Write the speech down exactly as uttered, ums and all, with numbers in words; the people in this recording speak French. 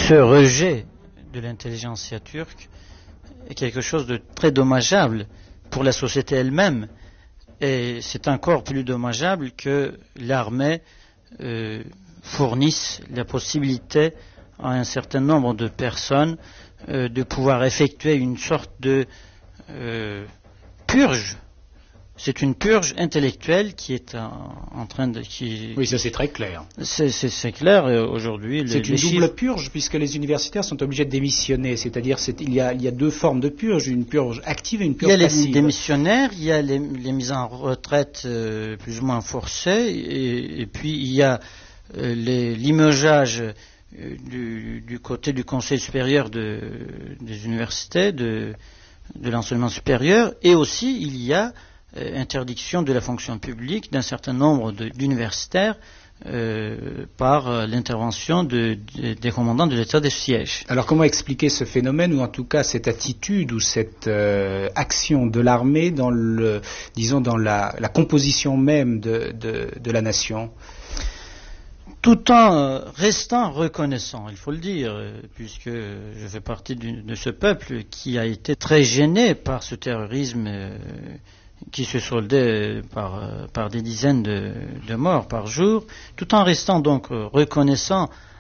ce rejet de l'intelligentsia turque est quelque chose de très dommageable pour la société elle-même. Et c'est encore plus dommageable que l'armée euh, fournisse la possibilité à un certain nombre de personnes euh, de pouvoir effectuer une sorte de euh, purge. C'est une purge intellectuelle qui est en, en train de... Qui, oui, ça c'est très clair. C'est, c'est, c'est clair aujourd'hui. C'est les, une les double chiffres... purge puisque les universitaires sont obligés de démissionner. C'est-à-dire c'est, il, y a, il y a deux formes de purge, une purge active et une purge passive. Il y a les démissionnaires, il y a les, les mises en retraite euh, plus ou moins forcées, et, et puis il y a euh, les, limogeage euh, du, du côté du Conseil supérieur de, des universités, de, de l'enseignement supérieur, et aussi il y a interdiction de la fonction publique d'un certain nombre de, d'universitaires euh, par euh, l'intervention de, de, des commandants de l'état de siège. Alors comment expliquer ce phénomène, ou en tout cas cette attitude ou cette euh, action de l'armée dans le, disons dans la, la composition même de, de, de la nation, tout en restant reconnaissant, il faut le dire, puisque je fais partie du, de ce peuple qui a été très gêné par ce terrorisme euh, qui se soldait par, par des dizaines de, de morts par jour, tout en restant donc reconnaissant